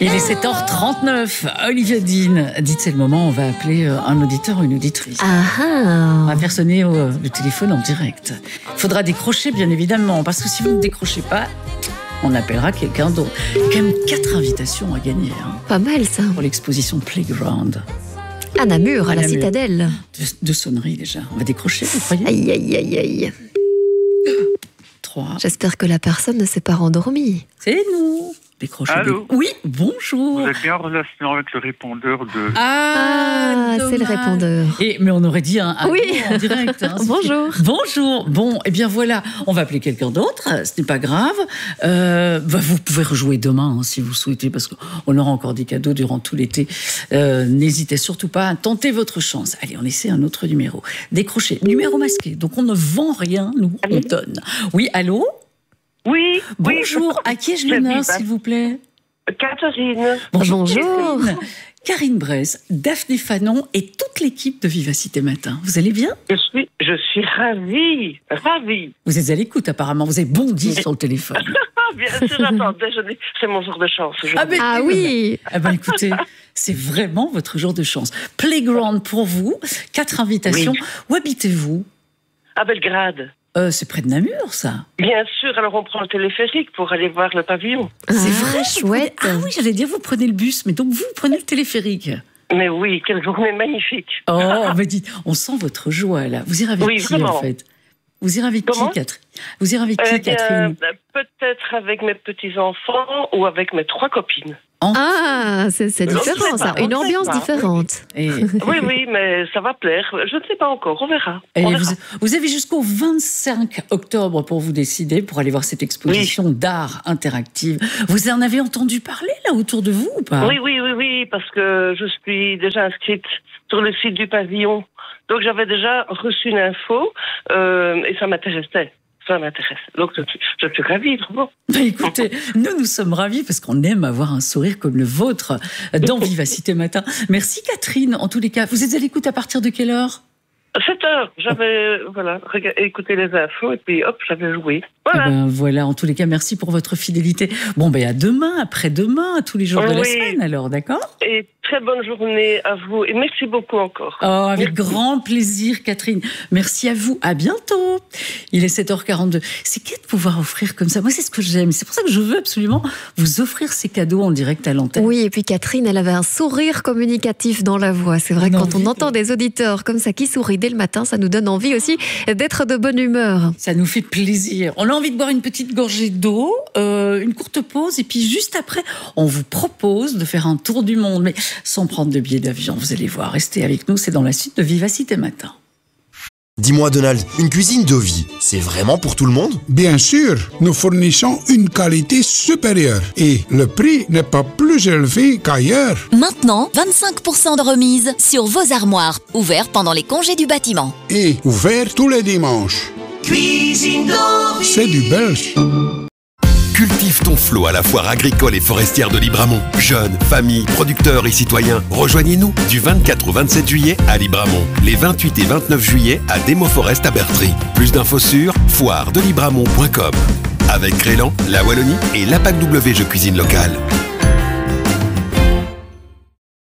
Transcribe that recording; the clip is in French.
Il est 7h39. Olivia Dean. Dites, c'est le moment, on va appeler un auditeur ou une auditrice. On va faire sonner le téléphone en direct. Il faudra décrocher, bien évidemment, parce que si vous ne décrochez pas, on appellera quelqu'un d'autre. Il y a quand même 4 invitations à gagner. Pas mal, ça. Pour l'exposition Playground. À Namur, à la Citadelle. Deux sonneries déjà. On va décrocher, vous croyez? Aïe, aïe, aïe, aïe. 3. J'espère que la personne ne s'est pas rendormie. C'est nous. Décrochez. Allô? Oui, bonjour. Vous êtes bien en relation avec le répondeur de... Ah, c'est le répondeur. Mais on aurait dit un oui. mot en direct. Bonjour. Bonjour. Bon, eh bien voilà, on va appeler quelqu'un d'autre, ce n'est pas grave. Vous pouvez rejouer demain si vous souhaitez, parce qu'on aura encore des cadeaux durant tout l'été. N'hésitez surtout pas à tenter votre chance. Allez, on essaie un autre numéro. Décrochez. Numéro masqué, donc on ne vend rien, nous, on donne. Oui, allô? Oui. Bonjour, à qui ai-je l'honneur, s'il vous plaît? Catherine. Bonjour. Karine Bresse, Daphné Fanon et toute l'équipe de Vivacité Matin. Vous allez bien? Je suis ravie. Vous êtes à l'écoute apparemment, vous avez bondi sur le téléphone. Bien sûr, attendez, c'est mon jour de chance. Oui. Écoutez, c'est vraiment votre jour de chance. Playground pour vous, 4 invitations. Oui. Où habitez-vous? À Belgrade. C'est près de Namur, ça? Bien sûr, alors on prend le téléphérique pour aller voir le pavillon. C'est vrai, chouette. Oui, j'allais dire, vous prenez le bus, mais donc vous prenez le téléphérique. Mais oui, quelle journée magnifique. Mais dites, on sent votre joie, là. Vous irez avec qui, vraiment. en fait? Vous irez avec qui, Catherine? Vous irez avec qui, Catherine? Peut-être avec mes petits-enfants ou avec mes 3 copines. C'est différent, ça. Une ambiance différente. Oui, mais ça va plaire. Je ne sais pas encore, on verra. Vous avez jusqu'au 25 octobre pour vous décider, pour aller voir cette exposition d'art interactive. Vous en avez entendu parler, là, autour de vous, ou pas? Oui, parce que je suis déjà inscrite sur le site du pavillon. Donc, j'avais déjà reçu une info et ça m'intéressait. Ça m'intéresse. Donc, je suis ravie, vraiment. Écoutez, nous sommes ravis parce qu'on aime avoir un sourire comme le vôtre dans Vivacité Matin. Merci, Catherine, en tous les cas. Vous êtes à l'écoute à partir de quelle heure? 7h. J'avais, écouté les infos et puis hop, j'avais joué. Voilà, en tous les cas, merci pour votre fidélité. Bon, à demain, après-demain, à tous les jours de la semaine, alors, d'accord? Et très bonne journée à vous et merci beaucoup encore. Avec grand plaisir, Catherine. Merci à vous. À bientôt. Il est 7h42. C'est qu'est de pouvoir offrir comme ça. Moi, c'est ce que j'aime. C'est pour ça que je veux absolument vous offrir ces cadeaux en direct à l'antenne. Oui, et puis Catherine, elle avait un sourire communicatif dans la voix. C'est vrai que quand on entend des auditeurs comme ça qui sourient dès le matin, ça nous donne envie aussi d'être de bonne humeur. Ça nous fait plaisir. On a envie de boire une petite gorgée d'eau, une courte pause, et puis juste après, on vous propose de faire un tour du monde, mais sans prendre de billets d'avion. Vous allez voir, restez avec nous, c'est dans la suite de Vivacité Matin. Dis-moi Donald, une cuisine de vie, c'est vraiment pour tout le monde? Bien sûr, nous fournissons une qualité supérieure et le prix n'est pas plus élevé qu'ailleurs. Maintenant, 25% de remise sur vos armoires, ouverts pendant les congés du bâtiment. Et ouvert tous les dimanches. Cuisine de vie. C'est du belge. Cultive ton flot à la foire agricole et forestière de Libramont. Jeunes, familles, producteurs et citoyens, rejoignez-nous du 24 au 27 juillet à Libramont. Les 28 et 29 juillet à Demo Forest à Bertry. Plus d'infos sur foiredelibramont.com. Avec Crélan, la Wallonie et l'APAC W Jeux Cuisine Locale.